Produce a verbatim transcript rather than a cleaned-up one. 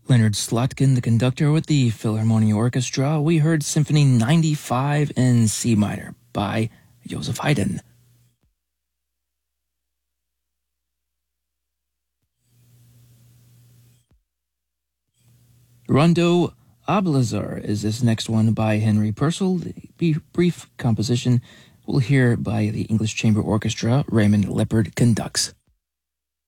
Leonard Slotkin, the conductor with the Philharmonia Orchestra. We heard Symphony ninety-five in C minor by Joseph Haydn. Rondo Ablazar is this next one by Henry Purcell. The brief composition we'll hear by the English Chamber Orchestra. Raymond Leopard conducts.